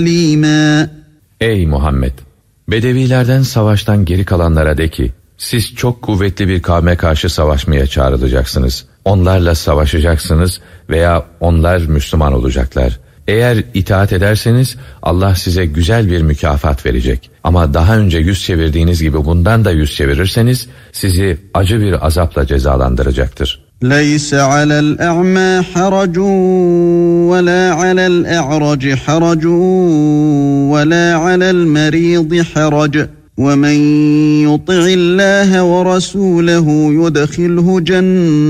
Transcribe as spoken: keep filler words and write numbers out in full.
لِيمًا. Ey Muhammed! Bedevilerden savaştan geri kalanlara de ki, siz çok kuvvetli bir kavme karşı savaşmaya çağrılacaksınız. Onlarla savaşacaksınız veya onlar Müslüman olacaklar. Eğer itaat ederseniz Allah size güzel bir mükafat verecek. Ama daha önce yüz çevirdiğiniz gibi bundan da yüz çevirirseniz sizi acı bir azapla cezalandıracaktır. لَيْسَ عَلَى الْأَعْمَى حَرَجٌ وَلَا عَلَى الْأَعْرَجِ حَرَجٌ وَلَا عَلَى الْمَرِيضِ حَرَجٌ وَمَنْ يُطِعِ اللّٰهَ وَرَسُولَهُ يُدْخِلْهُ جَنَّةً